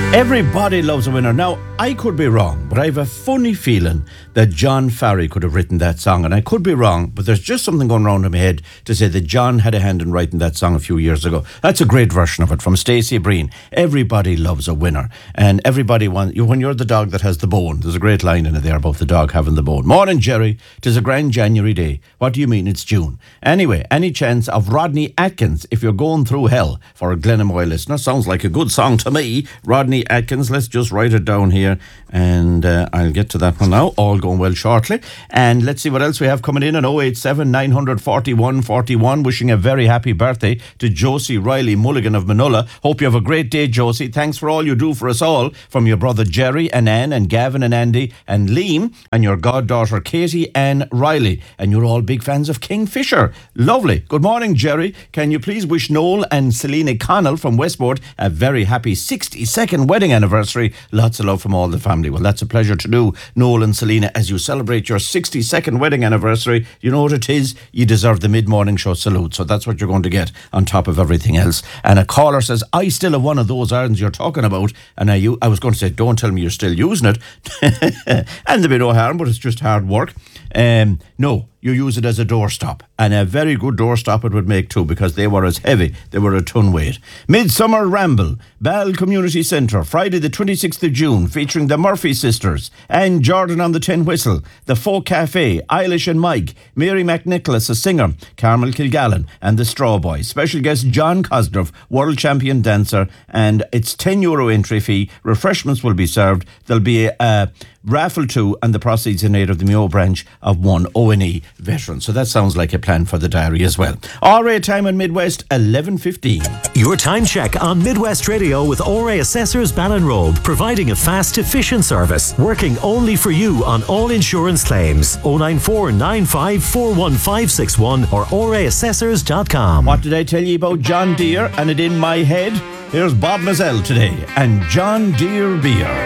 Everybody loves a winner. Now, I could be wrong, but I have a funny feeling that John Farry could have written that song. And I could be wrong, but there's just something going around in my head to say that John had a hand in writing that song a few years ago. That's a great version of it from Stacey Breen. Everybody loves a winner. And everybody wants, when you're the dog that has the bone, there's a great line in it there about the dog having the bone. Morning, Jerry. 'Tis a grand January day. What do you mean it's June? Anyway, any chance of Rodney Atkins, If You're Going Through Hell, for a Glenamoy listener? Sounds like a good song to me. Rodney Atkins, let's just write it down here, and I'll get to that one now. All going well shortly. And let's see what else we have coming in on 087 941 41. Wishing a very happy birthday to Josie Riley Mulligan of Manola. Hope you have a great day, Josie. Thanks for all you do for us all. From your brother Jerry and Anne and Gavin and Andy and Liam and your goddaughter Katie Ann Riley. And you're all big fans of Kingfisher. Lovely. Good morning, Jerry. Can you please wish Noel and Selena Connell from Westport a very happy 62nd wedding anniversary? Lots of love from all the family. Well, that's a pleasure to do, Noel and Selena, as you celebrate your 62nd wedding anniversary. You know what it is? You deserve the mid-morning show salute. So that's what you're going to get on top of everything else. And a caller says, I still have one of those irons you're talking about. And I was going to say, don't tell me you're still using it. And there'll be no harm, but it's just hard work. No, you use it as a doorstop, and a very good doorstop it would make too, because they were as heavy, they were a ton weight. Midsummer Ramble, Ball Community Centre, Friday the 26th of June, featuring the Murphy Sisters and Jordan on the Tin Whistle, the Folk Cafe, Eilish and Mike, Mary McNicholas, a singer, Carmel Kilgallen and the Straw Boys. Special guest John Cosgrove, world champion dancer, and it's €10 entry fee. Refreshments will be served. There'll be a raffle too, and the proceeds in aid of the Mayo branch of one O&E veteran. So that sounds like a plan for the diary as well. RA time on Midwest, 11:15. Your time check on Midwest Radio with ORA Assessors Ballinrobe, providing a fast, efficient service, working only for you on all insurance claims. 094 95 41561 or oraassessors.com. What did I tell you about John Deere and it in my head? Here's Bob Mazzell today and John Deere beer.